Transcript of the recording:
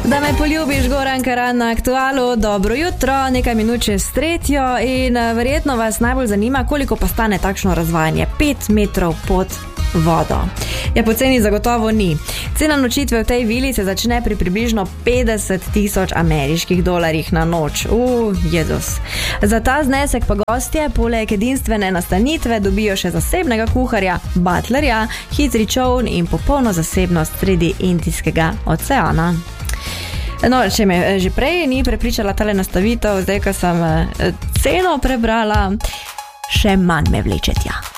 Da me poljubiš, Goran Karan na Aktualu. Dobro jutro, nekaj minut čez 3 in verjetno vas najbolj zanima, koliko pa stane takšno razvajanje 5 metrov pod vodo. Ja, poceni zagotovo ni. Cena nočitve v tej vili se začne pri približno 50,000 ameriških dolarjih na noč. Jezus. Za ta znesek pa gostje poleg edinstvene nastanitve dobijo še zasebnega kuharja, butlerja, hitri čoln in popolno zasebnost sredi Indijskega oceana. No, če me že prej ni prepričala tale nastavitev, zdaj, ko sem ceno prebrala, še manj me vleče tja.